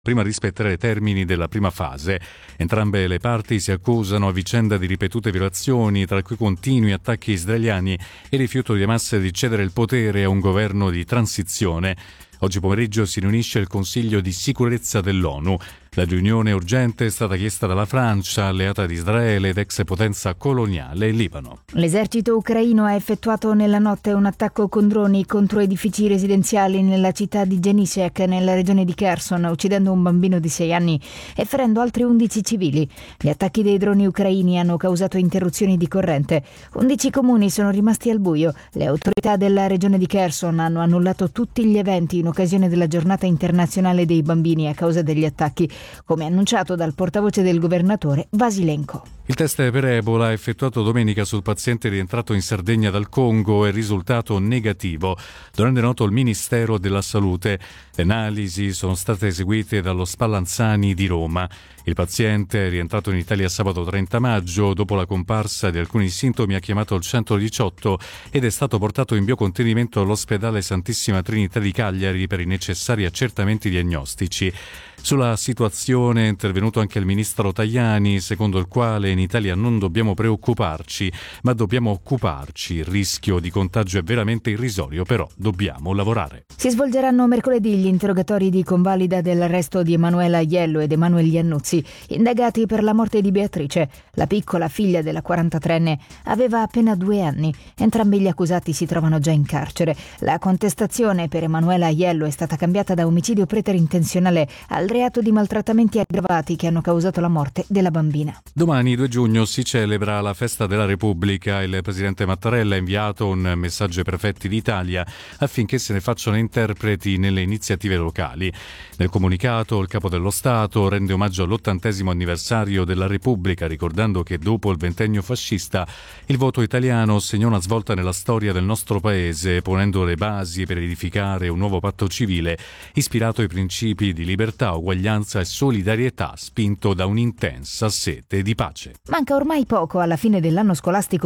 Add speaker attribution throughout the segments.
Speaker 1: prima rispettare i termini della prima fase. Entrambe le parti si accusano a vicenda di ripetute violazioni, tra cui continui attacchi israeliani e rifiuto di Hamas di cedere il potere a un governo di transizione. Oggi pomeriggio si riunisce il Consiglio di sicurezza dell'ONU. La riunione urgente è stata chiesta dalla Francia, alleata di Israele ed ex potenza coloniale in Libano.
Speaker 2: L'esercito ucraino ha effettuato nella notte un attacco con droni contro edifici residenziali nella città di Genisiek, nella regione di Kherson, uccidendo un bambino di 6 anni e ferendo altri 11 civili. Gli attacchi dei droni ucraini hanno causato interruzioni di corrente. 11 comuni sono rimasti al buio. Le autorità della regione di Kherson hanno annullato tutti gli eventi in occasione della giornata internazionale dei bambini a causa degli attacchi, come annunciato dal portavoce del governatore Vasilenko.
Speaker 1: Il test per Ebola effettuato domenica sul paziente rientrato in Sardegna dal Congo è risultato negativo, lo rende noto il Ministero della Salute. Le analisi sono state eseguite dallo Spallanzani di Roma. Il paziente, rientrato in Italia sabato 30 maggio, dopo la comparsa di alcuni sintomi ha chiamato il 118 ed è stato portato in biocontenimento all'ospedale Santissima Trinità di Cagliari per i necessari accertamenti diagnostici. Sulla situazione è intervenuto anche il ministro Tajani, secondo il quale in Italia non dobbiamo preoccuparci, ma dobbiamo occuparci. Il rischio di contagio è veramente irrisorio, però dobbiamo lavorare.
Speaker 2: Si svolgeranno mercoledì gli interrogatori di convalida dell'arresto di Emanuela Aiello ed Emanuele Iannuzzi, indagati per la morte di Beatrice. La piccola figlia della 43enne aveva appena 2 anni. Entrambi gli accusati si trovano già in carcere. La contestazione per Emanuela Aiello è stata cambiata da omicidio preterintenzionale al reato di maltrattamenti aggravati che hanno causato la morte della bambina.
Speaker 1: Domani 2 giugno si celebra la festa della Repubblica. Il presidente Mattarella ha inviato un messaggio ai prefetti d'Italia affinché se ne facciano interpreti nelle iniziative locali. Nel comunicato il capo dello Stato rende omaggio all'80° anniversario della Repubblica, ricordando che dopo il ventennio fascista il voto italiano segnò una svolta nella storia del nostro paese, ponendo le basi per edificare un nuovo patto civile ispirato ai principi di libertà, uguaglianza e solidarietà, spinto da un'intensa sete di pace.
Speaker 2: Manca ormai poco alla fine dell'anno scolastico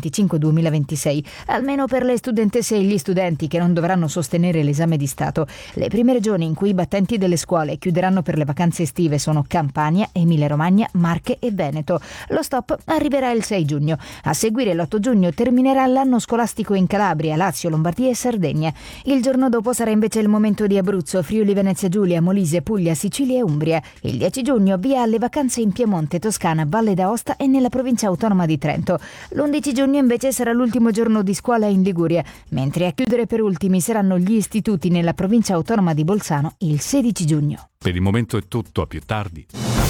Speaker 2: 2025-2026, almeno per le studentesse e gli studenti che non dovranno sostenere l'esame di Stato. Le prime regioni in cui i battenti delle scuole chiuderanno per le vacanze estive sono Campania, Emilia-Romagna, Marche e Veneto. Lo stop arriverà il 6 giugno. A seguire l'8 giugno terminerà l'anno scolastico in Calabria, Lazio, Lombardia e Sardegna. Il giorno dopo sarà invece il momento di Abruzzo, Friuli Venezia Giulia, Molise, Puglia, Sicilia e Umbria. Il 10 giugno via alle vacanze in Piemonte, Toscana, Valle d'Aosta e nella provincia autonoma di Trento. L'11 giugno invece sarà l'ultimo giorno di scuola in Liguria, mentre a chiudere per ultimi saranno gli istituti nella provincia autonoma di Bolzano il 16 giugno.
Speaker 1: Per il momento è tutto, a più tardi.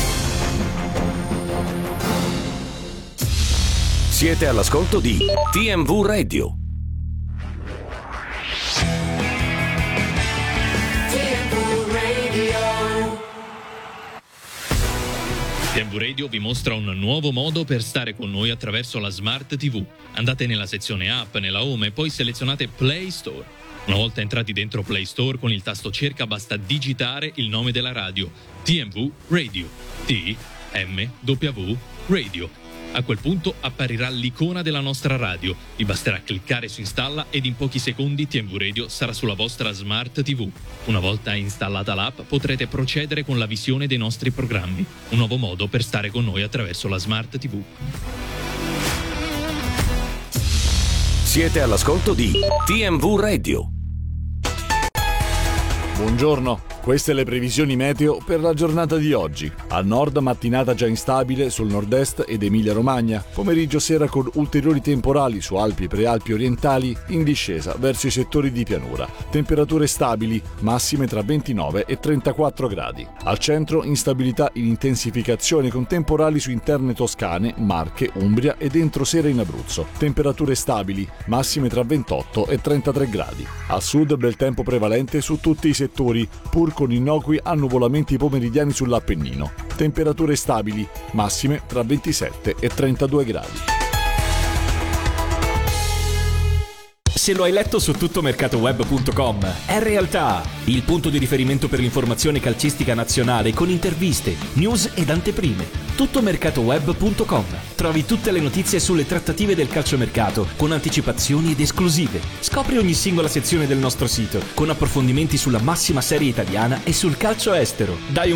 Speaker 3: Siete all'ascolto di TMV Radio.
Speaker 4: TMV Radio vi mostra un nuovo modo per stare con noi attraverso la Smart TV. Andate nella sezione App, nella Home e poi selezionate Play Store. Una volta entrati dentro Play Store, con il tasto cerca basta digitare il nome della radio, TMV Radio, TMW Radio. A quel punto apparirà l'icona della nostra radio. Vi basterà cliccare su installa ed in pochi secondi TMV Radio sarà sulla vostra Smart TV. Una volta installata l'app potrete procedere con la visione dei nostri programmi. Un nuovo modo per stare con noi attraverso la Smart TV.
Speaker 3: Siete all'ascolto di TMV Radio.
Speaker 5: Buongiorno, queste le previsioni meteo per la giornata di oggi. Al nord mattinata già instabile sul nord-est ed Emilia-Romagna, pomeriggio sera con ulteriori temporali su Alpi e Prealpi orientali in discesa verso i settori di pianura. Temperature stabili, massime tra 29 e 34 gradi. Al centro instabilità in intensificazione con temporali su interne toscane, Marche, Umbria e dentro sera in Abruzzo. Temperature stabili, massime tra 28 e 33 gradi. A sud bel tempo prevalente su tutti i settori, pur con innocui annuvolamenti pomeridiani sull'Appennino. Temperature stabili, massime tra 27 e 32 gradi.
Speaker 6: se lo hai letto su tuttomercatoweb.com. È realtà, il punto di riferimento per l'informazione calcistica nazionale con interviste, news ed anteprime. Tuttomercatoweb.com. Trovi tutte le notizie sulle trattative del calciomercato con anticipazioni ed esclusive. Scopri ogni singola sezione del nostro sito con approfondimenti sulla massima serie italiana e sul calcio estero. Dai